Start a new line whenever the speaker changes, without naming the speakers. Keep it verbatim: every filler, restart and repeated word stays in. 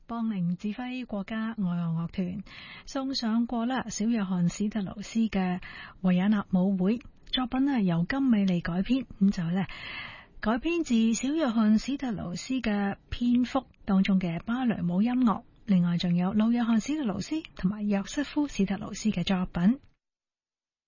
邦寧指揮國家愛樂樂團送上過啦小約翰史特勞斯嘅維也納舞會作品，係由金美利改編，咁就咧改編自小約翰史特勞斯嘅蝙蝠當中嘅芭蕾舞音樂，另外仲有老約翰史特勞斯同埋約瑟夫史特勞斯嘅作品。